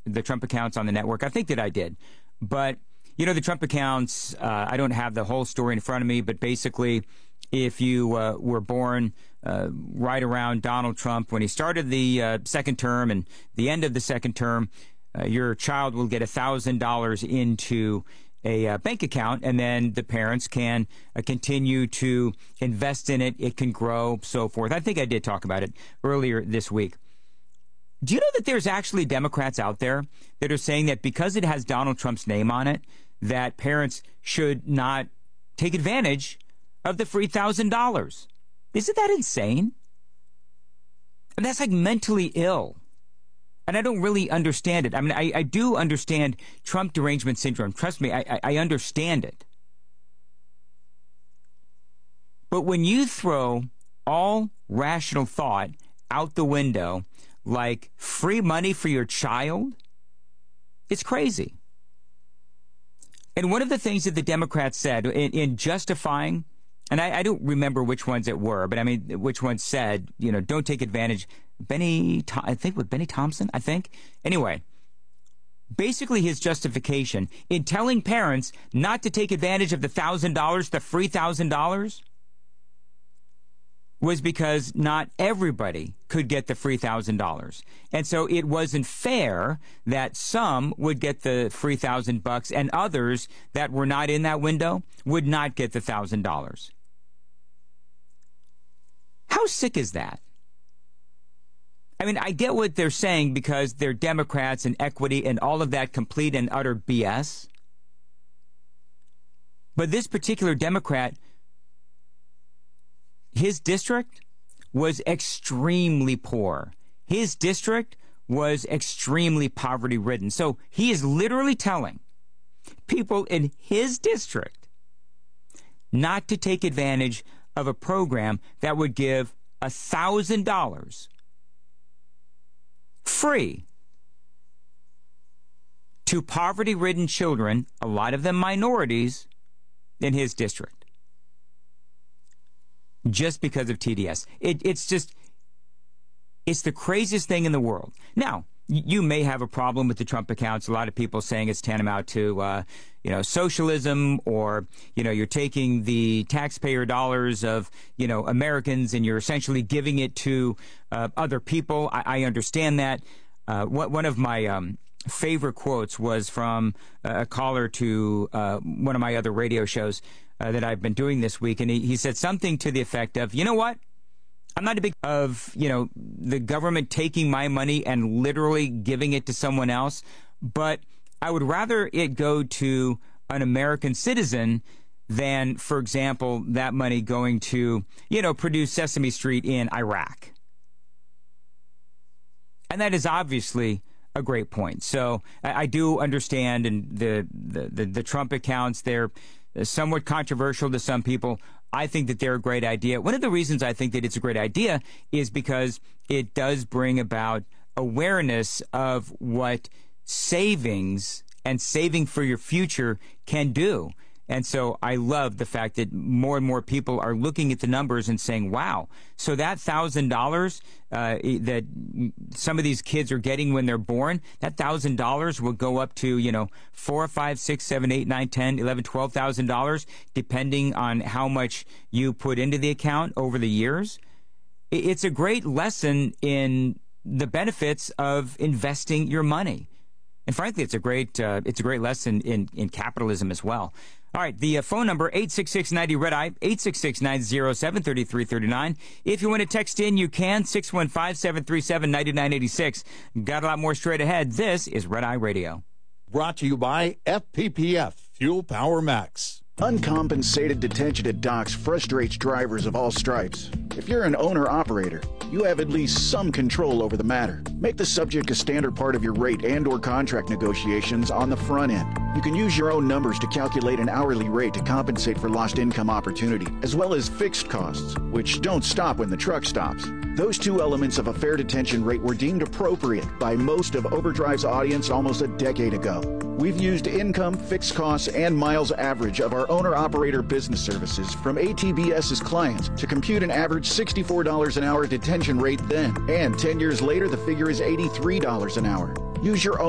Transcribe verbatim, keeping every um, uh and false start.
the Trump accounts on the network. I think that I did. But, you know, the Trump accounts, uh, I don't have the whole story in front of me, but basically, if you uh, were born uh, right around Donald Trump when he started the uh, second term and the end of the second term, uh, your child will get one thousand dollars into a uh, bank account, and then the parents can uh, continue to invest in it. It can grow, so forth. I think I did talk about it earlier this week. Do you know that there's actually Democrats out there that are saying that because it has Donald Trump's name on it, that parents should not take advantage of the free one thousand dollars? Isn't that insane? And that's like mentally ill. And I don't really understand it. I mean, I, I do understand Trump derangement syndrome. Trust me, I, I, I understand it. But when you throw all rational thought out the window, like free money for your child, it's crazy. And one of the things that the Democrats said in, in justifying, and I, I don't remember which ones it were, but I mean, which ones said, you know, don't take advantage. Benny, I think with Benny Thompson, I think. Anyway, basically his justification in telling parents not to take advantage of the one thousand dollars, the free one thousand dollars, was because not everybody could get the free one thousand dollars. And so it wasn't fair that some would get the free one thousand bucks and others that were not in that window would not get the one thousand dollars. How sick is that? I mean, I get what they're saying because they're Democrats and equity and all of that complete and utter B S. But this particular Democrat, his district was extremely poor. His district was extremely poverty-ridden. So he is literally telling people in his district not to take advantage of a program that would give one thousand dollars free to poverty-ridden children, a lot of them minorities, in his district, just because of T D S. It, it's just, it's the craziest thing in the world. Now, you may have a problem with the Trump accounts. A lot of people saying it's tantamount to, uh, you know, socialism, or, you know, you're taking the taxpayer dollars of, you know, Americans and you're essentially giving it to uh, other people. I, I understand that. Uh, what, one of my um, favorite quotes was from a caller to uh, one of my other radio shows uh, that I've been doing this week. And he, he said something to the effect of, you know what? I'm not a big of, you know, the government taking my money and literally giving it to someone else, but I would rather it go to an American citizen than, for example, that money going to, you know, produce Sesame Street in Iraq. And that is obviously a great point. So I, I do understand, and the, the, the, the Trump accounts, they're somewhat controversial to some people. I think that they're a great idea. One of the reasons I think that it's a great idea is because it does bring about awareness of what savings and saving for your future can do. And so I love the fact that more and more people are looking at the numbers and saying, wow, so that one thousand dollars uh, that some of these kids are getting when they're born, that one thousand dollars will go up to, you know, four, five, six, seven, eight, nine, ten, eleven, twelve thousand dollars, depending on how much you put into the account over the years. It's a great lesson in the benefits of investing your money. And frankly, it's a great uh, it's a great lesson in, in capitalism as well. All right, the uh, phone number, eight six six, ninety, red I, eight six six, nine zero seven, three three three nine. If you want to text in, you can, six one five, seven three seven, nine nine eight six. Got a lot more straight ahead. This is Red Eye Radio. Brought to you by F P P F, Fuel Power Max. Uncompensated detention at docks frustrates drivers of all stripes. If you're an owner-operator, you have at least some control over the matter. Make the subject a standard part of your rate and or contract negotiations on the front end. You can use your own numbers to calculate an hourly rate to compensate for lost income opportunity, as well as fixed costs, which don't stop when the truck stops. Those two elements of a fair detention rate were deemed appropriate by most of Overdrive's audience almost a decade ago. We've used income, fixed costs, and miles average of our owner-operator business services from ATBS's clients to compute an average sixty-four dollars an hour detention rate then. And ten years later, the figure is eighty-three dollars an hour. Use your own